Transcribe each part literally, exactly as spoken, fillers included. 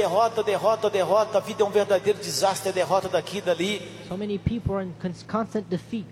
derrota, derrota, derrota. A vida é um verdadeiro desastre, é derrota daqui e dali. So many people are in cons- constant defeat.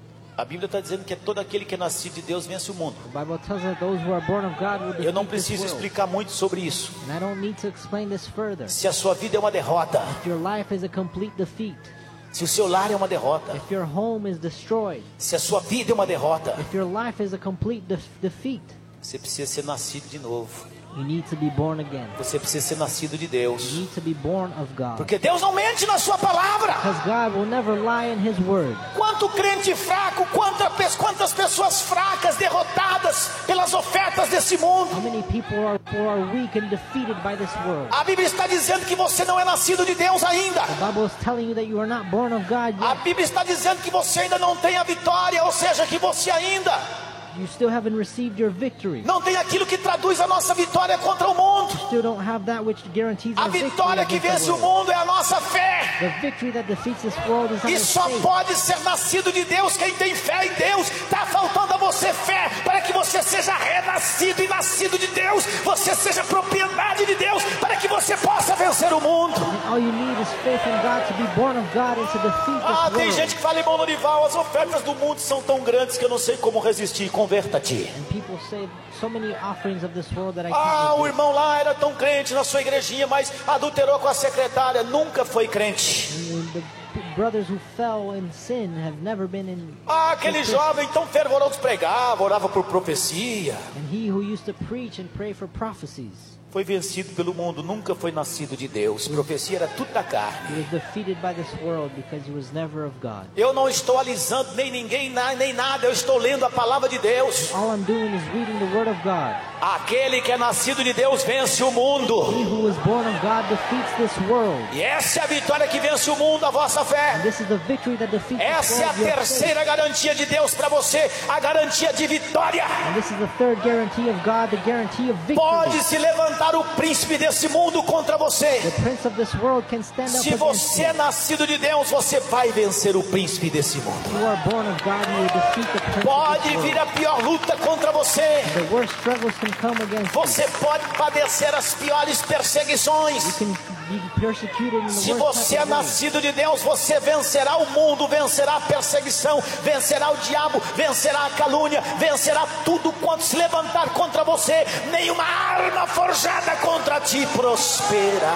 A Bíblia está dizendo que todo aquele que é nascido de Deus vence o mundo. The Bible tells us that those who are born of God will Eu não defeat this preciso world. explicar muito sobre isso. And I don't need to explain this further. Se a sua vida é uma derrota, If your life is a complete defeat, se o seu lar é uma derrota, if your home is destroyed, se a sua vida é uma derrota, if your life is a complete def- defeat, você precisa ser nascido de novo. you need to be born again. Você precisa ser nascido de Deus. You need to be born of God. Porque Deus não mente na sua palavra. Because God will never lie in His word. Quanto crente fraco, quanta, quantas pessoas fracas, derrotadas pelas ofertas desse mundo. How many people are, who are weak and defeated by this world? A Bíblia está dizendo que você não é nascido de Deus ainda. The Bible is telling you that you are not born of God A yet. Bíblia está dizendo que você ainda não tem a vitória, ou seja, que você ainda You still haven't received your victory. não tem aquilo que traduz a nossa vitória contra o mundo. You still don't have that which guarantees A our victory vitória que against vence the o world. mundo é a nossa fé. The victory that defeats this world is E our só faith. pode ser nascido de Deus quem tem fé em Deus. Está faltando a você fé para que você seja renascido e nascido de Deus. Você seja propriedade de Deus para que você possa vencer o mundo. All you need is faith in God to be born of God and to defeat Ah, this tem world. gente que fala, irmão Norival, as ofertas do mundo são tão grandes que eu não sei como resistir. Converta-te. And people say so many offerings of this world that I Ah, can't o resist. irmão lá era tão crente na sua igrejinha, mas adulterou com a secretária, nunca foi crente. And the brothers who fell in sin have never been in. Ah, aquele jovem tão fervoroso pregava, orava por profecia. And he who used to preach and pray for prophecies, Foi vencido pelo mundo, nunca foi nascido de Deus. Profecia era tudo da he carne. was defeated by this world because he was never of God. Eu não estou alisando nem ninguém, na- nem nada. Eu estou lendo a palavra de Deus. All I'm doing is reading the word of God. Aquele que é nascido de Deus vence o mundo. He who was born of God defeats this world. E essa é a vitória que vence o mundo, a vossa And fé. this is the victory that defeats Essa this é a world. Your faith. terceira garantia de Deus para você, a garantia de vitória. And this is the third guarantee of God, the guarantee of victory. Pode se levantar o príncipe desse mundo contra você. The prince of this world can stand up Se against você you. é nascido de Deus, você vai vencer o príncipe desse mundo. You are born of God and you will defeat the prince of Pode this vir world. a pior luta contra você. The worst struggles can come against you. Você pode padecer as piores You perseguições. can be persecuted in the Se worst você é type of way. nascido de Deus, você vencerá o mundo, vencerá a perseguição, vencerá o diabo, vencerá a calúnia, vencerá tudo quanto se levantar contra você. Nenhuma arma forjada contra ti prosperará.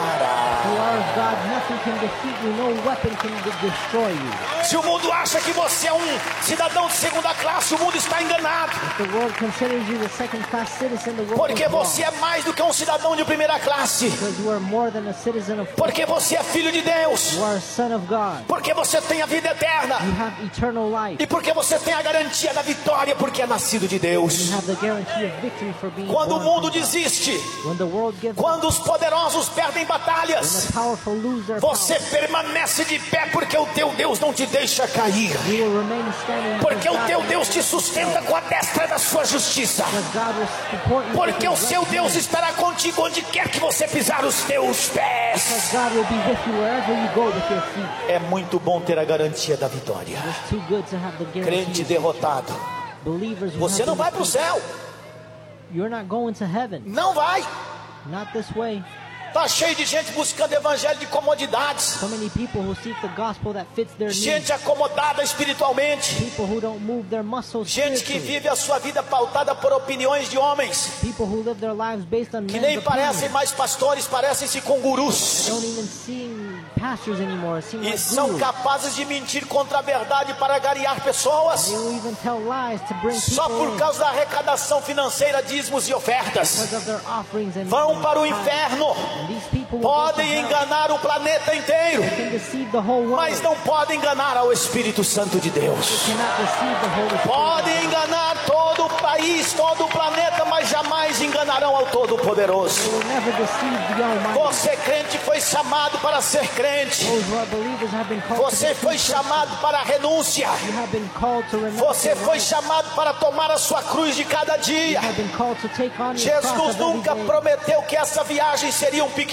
You are of God, nothing can defeat you, no weapon can de- destroy you. Se o mundo acha que você é um cidadão de segunda classe, o mundo está enganado. If the world considers you a second-class citizen, the world Porque is wrong. você é mais do que um cidadão de primeira classe. Because you are more than a citizen of Porque você é filho de Deus. You are a son of God. Porque você tem a vida eterna. You have eternal life. E porque você tem a garantia da vitória, porque é nascido de Deus. You have the guarantee of victory for being Quando o born mundo from God. desiste, When the world gives up, quando os poderosos perdem when batalhas, the powerful lose their power, você permanece de pé, porque o teu Deus não te deixa cair. you will remain standing Porque o because teu God- Deus te sustenta com a destra da sua justiça. because God will support you Porque with o his seu right Deus hand. estará contigo onde quer que você pisar os teus pés. Because God will be with you wherever you go with your feet. É muito bom ter a garantia da vitória. It's too good to have the guarantee. Crente derrotado, Believers who você have não been vai para o defeated. céu. You're not going to heaven. Não vai. Not this way. Tá cheio de gente buscando evangelho de comodidades. So many people who seek the gospel that fits their needs. Gente acomodada espiritualmente. People who don't move their muscles Gente que spiritually. vive a sua vida pautada por opiniões de homens. People who live their lives based on Que men's nem opinions. parecem mais pastores, parecem-se com gurus. Don't even seem pastors anymore. Seem E like são gurus. capazes de mentir contra a verdade para agariar pessoas. They will even tell lies to bring Só people por in causa da arrecadação financeira, dízimos e ofertas. because of their offerings and Vão para o and tithes. inferno. And these people will go to Podem hell. enganar o planeta inteiro, They can deceive the whole world. mas não podem enganar ao Espírito Santo de Deus. They cannot deceive the Holy Spirit. Podem enganar todo o país, todo o planeta, mas jamais enganarão ao Todo-Poderoso. They will never deceive the Almighty. Você, crente, foi chamado para ser crente. Those who are believers have been called Você to foi be chamado para a renúncia. You have been called to renounce Você your foi life. chamado para tomar a sua cruz de cada dia. You have been called to take on your cross Jesus of every nunca day. prometeu que essa viagem seria um piquenique.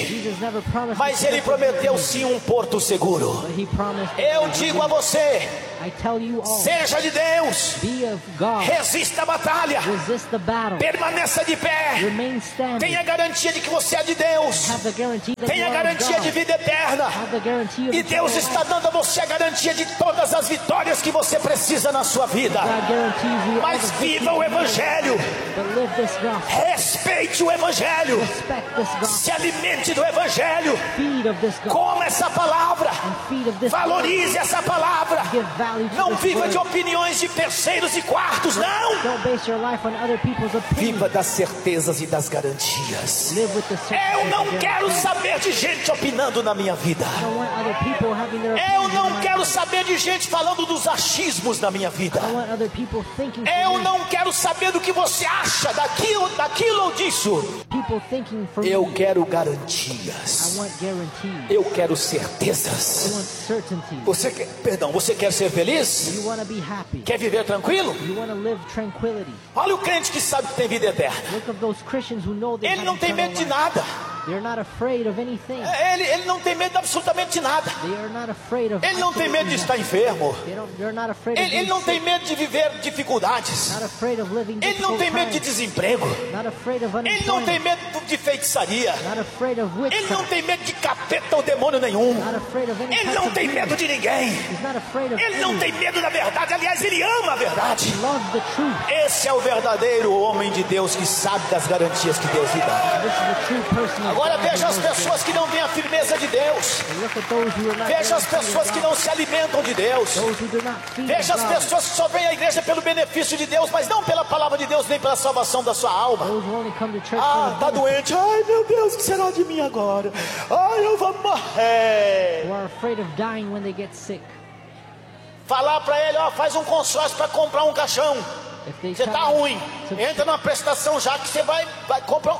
Jesus never promised mas me Ele comfort. prometeu sim um porto seguro. But he promised Eu that digo a você, I tell you all, seja de Deus, be of God, resista a batalha, resist the battle, permaneça de pé, remain standing, tenha garantia de que você é de Deus, have the guarantee that tenha you are of garantia God, de vida eterna. have the guarantee of E Deus eternal está life. dando a você a garantia de todas as vitórias que você precisa na sua vida. God guarantees you all Mas the viva o victory, Evangelho, but live this gospel, respeite o Evangelho, respect this gospel, se alimente do Evangelho, feed of this gospel, coma essa palavra, and feed of this valorize essa palavra. word. Give value to Não this viva word. de opiniões de terceiros e quartos, não. Don't base your life on other people's opinions. Viva das certezas e das garantias. Live with the certainty Eu and não guarantee. quero saber de gente opinando na minha vida. I don't want other people having their Eu opinions não in my quero life. saber de gente falando dos achismos na minha vida. I want other people thinking for Eu me. não quero saber do que você acha daquilo, daquilo ou disso. People thinking for Eu me. quero I garantias. want guarantees. Eu quero I certezas. want certainty. Você quer, perdão, você quer ser feliz? You want to be happy. Quer viver tranquilo? You want to live tranquility. Olha o crente que sabe que tem vida eterna. Look at those Christians who know they Ele have não tem eternal medo de life. nada. They're not afraid of anything. Ele, ele não tem medo de absolutamente nada. They are not afraid of Ele não tem medo de estar absolutely enfermo. nothing. They don't, they're not afraid of Ele, ele being não tem sick. medo de viver dificuldades. Not afraid of living Ele não difficult tem medo de times. desemprego. Not afraid of Ele não tem unemployment. medo de feitiçaria. Not afraid of Ele não witchcraft. tem medo de capeta ou demônio nenhum. Not afraid of any Ele type não of tem demon. medo de ninguém. He's not afraid of Ele não anyone. tem medo da verdade. Aliás, ele ama a verdade. He loves the truth. Esse é o verdadeiro homem de Deus que sabe das garantias que Deus lhe dá. This is the true person of Agora God who veja as knows pessoas que não têm a firmeza de Deus. God. And look at those who are not Veja as guaranteed of pessoas que God. não se alimentam de Deus. Those who do not feed Veja as God. pessoas que só vêm à igreja pelo benefício de Deus, mas não pela palavra de Deus, nem pela salvação da sua alma. Those who only come to church Ah, for tá the doente. benefit. Ai, meu Deus, o que será de mim agora? Ai, eu vou morrer. Who are afraid of dying when they get sick. Falar pra ele, ó, faz um consórcio para comprar um caixão. If they Você try tá ruim. to- Entra numa prestação já que você vai, vai comprar um...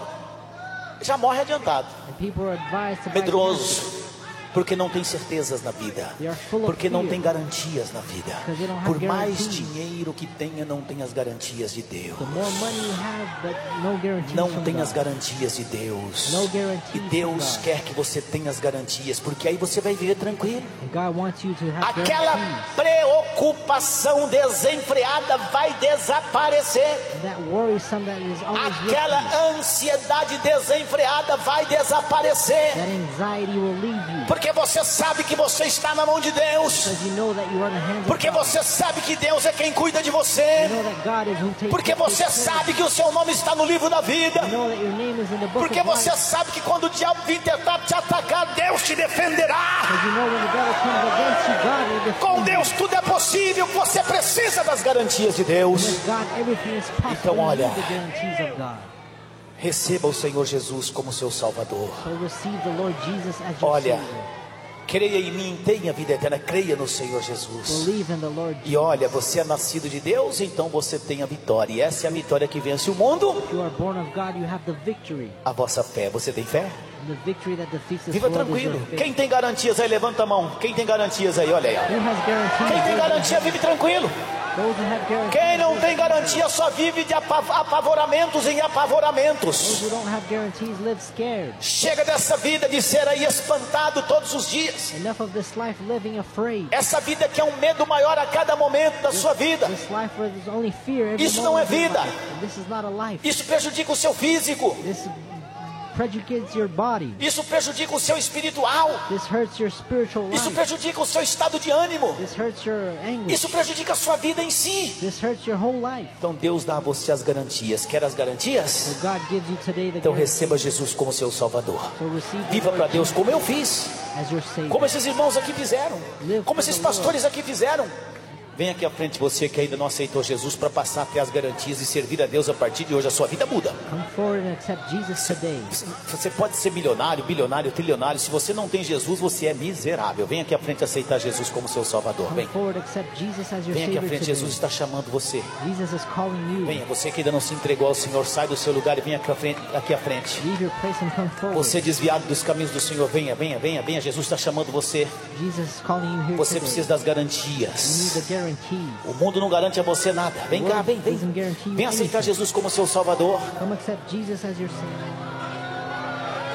Já morre adiantado. And people are advised to buy Medroso. Porque não tem certezas na vida. They are full of Porque não fear. tem garantias na vida. Because they don't have Por mais guarantees. dinheiro que tenha, não tem as garantias de Deus. The more money you have, but no guarantees Não from tem God. as garantias de Deus. No guarantees E from Deus God. quer que você tenha as garantias, porque aí você vai viver tranquilo. And God wants you to have Aquela guarantees. preocupação desenfreada vai desaparecer. That worrisome that is always with you. Aquela ansiedade desenfreada vai desaparecer. That anxiety will leave you. Porque você sabe que você está na mão de Deus. Because you know that you are in the hands Porque of God. você sabe que Deus é quem cuida de You você. know that God is who takes Porque care of você your sin. sabe que o seu nome está no livro da vida. You know that your name is in the book Porque of você life. sabe que quando o diabo vir tentar te atacar, Deus te defenderá. Because you know when the devil comes against you, God will defend Com you. Deus tudo é possível. Você precisa das garantias de Deus. With God, everything is possible. Então, olha. You need the guarantees of God. Receba o Senhor Jesus como seu Salvador. So receive the Lord Jesus as your Olha, Savior. creia em mim, tenha vida eterna. Creia no Senhor Jesus. Believe in the Lord E olha, você é nascido de Deus, então você tem a vitória. E essa é a vitória que vence o mundo. If you are born of God, you have the victory. A vossa fé. Você tem fé? And the victory that defeats this Viva world is tranquilo. your faith. Quem tem garantias aí, levanta a mão. Quem tem garantias aí, olha aí. ó. Who has guarantees? Quem tem garantia, vive tranquilo. Those who have guarantees. Quem não tem garantia só vive de apav- apavoramentos em Those apavoramentos. who don't have guarantees live scared. Chega dessa vida de ser aí espantado todos os dias. Enough of this life living afraid. Essa vida que é um medo maior a cada momento da sua vida. This life where there's only fear every Isso não é moment of your vida. life. And this is not a life. Isso prejudica o seu físico. This prejudicates your body. Isso prejudica o seu espiritual. This hurts your spiritual Isso life. prejudica o seu estado de ânimo. This hurts your anguish. Isso prejudica a sua vida em si. This hurts your whole life. Então Deus dá a você as garantias. Quer as garantias? So God gives you today the Então guarantee. receba Jesus como seu Salvador. So receive the Viva Lord para Deus Jesus como eu fiz. as your Savior. Como esses irmãos aqui fizeram. Como esses pastores aqui fizeram. Vem aqui à frente você que ainda não aceitou Jesus para passar até as garantias e servir a Deus a partir de hoje. A sua vida muda. Come forward and accept Jesus today. Você pode ser milionário, bilionário, trilionário. Se você não tem Jesus, você é miserável. Vem aqui à frente aceitar Jesus como seu Salvador. Come Vem. forward and accept Jesus as your Vem aqui à Savior frente. today. Jesus está chamando você. Jesus is calling you. Venha, você que ainda não se entregou ao Senhor, sai do seu lugar e venha aqui à frente. Aqui à frente. Leave your place and come forward. Você desviado dos caminhos do Senhor, venha, venha, venha, venha. Jesus está chamando você. Jesus is calling you here Você today. precisa das You need garantias. the guarantees. O mundo não garante a você nada. Vem cá, vem, vem. Doesn't guarantee you Vem aceitar anything. Jesus como seu Salvador. Come accept Jesus as your Savior.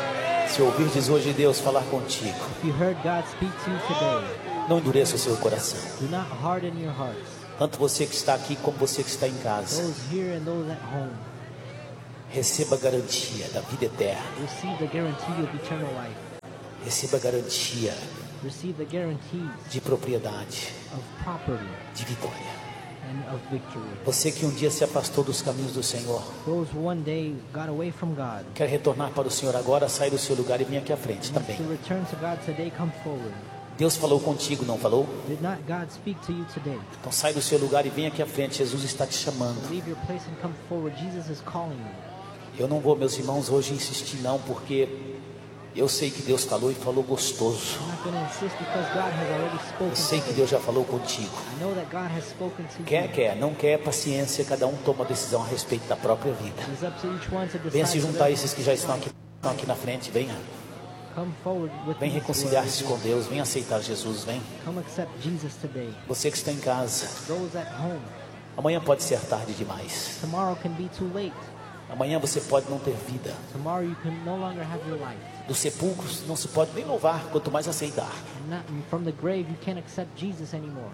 Se ouvirdes hoje Deus falar contigo, If you heard God speak to you today, não endureça o seu coração. do not harden your hearts. Tanto você que está aqui como você que está em casa, Those here and those at home, receba a garantia da vida eterna. receive the guarantee of eternal life. Receba a garantia Receive the guarantees de propriedade, of property de vitória. and of victory. Você que um dia se afastou dos caminhos do Senhor, Those who one day got away from God, quer retornar para o Senhor agora, sair do seu lugar e vir aqui à frente também. to return to God today, come forward. Deus falou contigo, não falou? Did not God speak to you today? Então sai do seu lugar e vem aqui à frente. Jesus está te chamando. Leave your place and come forward. Jesus is calling you. Eu não vou, meus irmãos, hoje insistir não, porque eu sei que Deus falou e falou gostoso. I'm not going to insist because God has already spoken Eu sei to que you. Deus já falou contigo. I know that God has spoken to Quer, you. quer, não quer, paciência. Cada um toma a decisão a respeito da própria vida. It's up to each one to decide. Venha se for juntar a their esses que já estão aqui, estão aqui na frente. Venha, Come forward with vem me. reconciliar-se com Deus. Vem aceitar Jesus. Vem. Come accept Jesus today. Você que está em casa, Those at home, amanhã pode ser tarde demais. tomorrow can be too late. Amanhã você pode não ter vida. Tomorrow you can no longer have your life. Dos sepulcros não se pode nem louvar, quanto mais aceitar. And not, from the grave you can't accept Jesus anymore.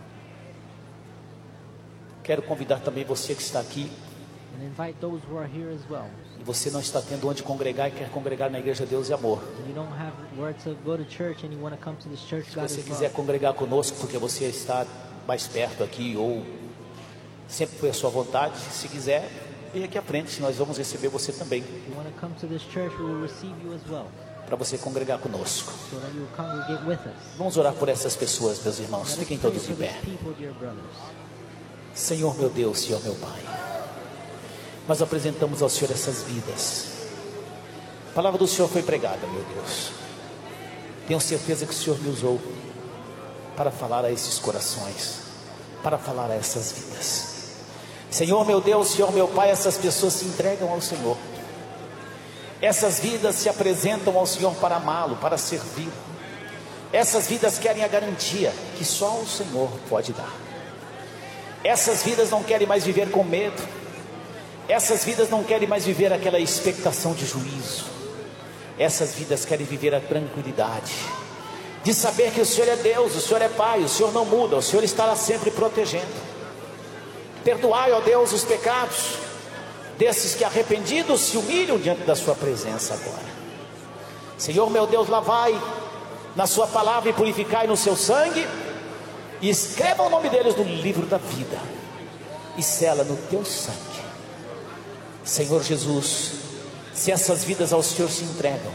Quero convidar também você que está aqui And invite those who are here as well. e você não está tendo onde congregar e quer congregar na Igreja Deus e Amor. You don't have where to go to church and you want to come to this church. Se God você is quiser love. congregar conosco porque você está mais perto aqui ou sempre foi a sua vontade, se quiser, vem aqui à frente, nós vamos receber você também, If you want to come to this church, we will receive you as well, para você congregar conosco. so that you will congregate with us. Vamos orar por essas pessoas, meus irmãos. Let us Fiquem pray todos for de pé. these people, dear brothers. Senhor meu Deus, Senhor meu Pai, nós apresentamos ao Senhor essas vidas. A palavra do Senhor foi pregada, meu Deus. Tenho certeza que o Senhor me usou para falar a esses corações, para falar a essas vidas. Senhor meu Deus, Senhor meu Pai, essas pessoas se entregam ao Senhor. Essas vidas se apresentam ao Senhor para amá-lo, para servir. Essas vidas querem a garantia que só o Senhor pode dar. Essas vidas não querem mais viver com medo. Essas vidas não querem mais viver aquela expectação de juízo. Essas vidas querem viver a tranquilidade de saber que o Senhor é Deus, o Senhor é Pai, o Senhor não muda, o Senhor estará sempre protegendo. Perdoai, ó Deus, os pecados desses que arrependidos se humilham diante da sua presença agora. Senhor meu Deus, lavai na sua palavra e purificai no seu sangue, e escreva o nome deles no livro da vida e sela no teu sangue. Senhor Jesus, se essas vidas ao Senhor se entregam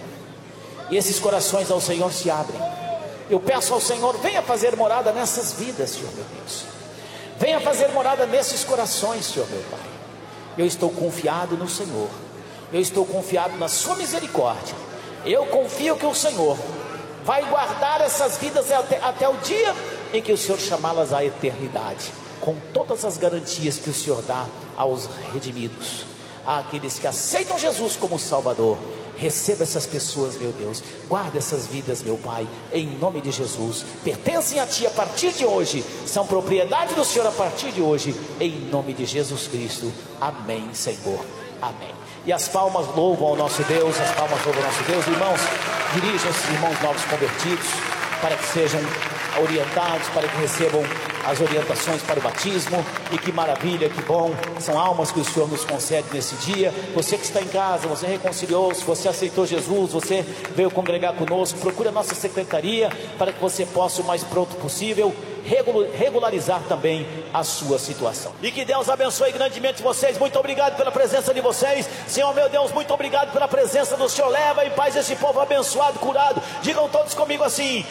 e esses corações ao Senhor se abrem, eu peço ao Senhor, venha fazer morada nessas vidas, Senhor meu Deus. Venha fazer morada nesses corações, Senhor meu Pai. Eu estou confiado no Senhor. Eu estou confiado na sua misericórdia. Eu confio que o Senhor vai guardar essas vidas até, até o dia em que o Senhor chamá-las à eternidade, com todas as garantias que o Senhor dá aos redimidos, àqueles que aceitam Jesus como Salvador. Receba essas pessoas, meu Deus. Guarda essas vidas, meu Pai, em nome de Jesus. Pertencem a Ti a partir de hoje, são propriedade do Senhor a partir de hoje, em nome de Jesus Cristo. Amém, Senhor. Amém. E as palmas louvam ao nosso Deus, as palmas louvam ao nosso Deus. Irmãos, dirijam esses irmãos novos convertidos para que sejam orientados, para que recebam as orientações para o batismo. E que maravilha, que bom, são almas que o Senhor nos concede nesse dia. Você que está em casa, você reconciliou-se, você aceitou Jesus, você veio congregar conosco, procure a nossa secretaria para que você possa o mais pronto possível regularizar também a sua situação. E que Deus abençoe grandemente vocês. Muito obrigado pela presença de vocês. Senhor meu Deus, muito obrigado pela presença do Senhor. Leva em paz esse povo abençoado, curado. Digam todos comigo assim: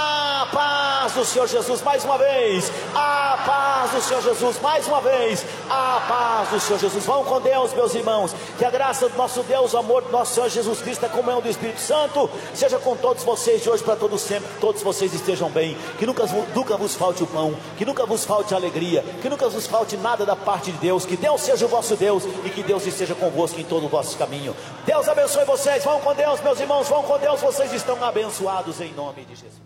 a paz do Senhor Jesus. Mais uma vez, a paz do Senhor Jesus. Mais uma vez, a paz do Senhor Jesus. Vão com Deus, meus irmãos. Que a graça do nosso Deus, o amor do nosso Senhor Jesus Cristo, a comunhão do Espírito Santo seja com todos vocês de hoje para todos sempre. Que todos vocês estejam bem. Que nunca, nunca vos falte o pão, que nunca vos falte a alegria, que nunca vos falte nada da parte de Deus. Que Deus seja o vosso Deus e que Deus esteja convosco em todo o vosso caminho. Deus abençoe vocês. Vão com Deus, meus irmãos. Vão com Deus. Vocês estão abençoados em nome de Jesus.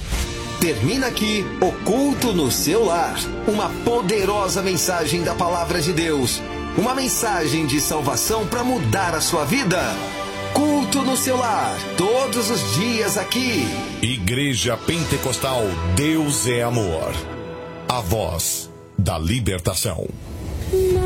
Termina aqui o Culto no Seu Lar. Uma poderosa mensagem da Palavra de Deus. Uma mensagem de salvação para mudar a sua vida. Culto no seu lar, todos os dias aqui. Igreja Pentecostal Deus é Amor. A voz da libertação.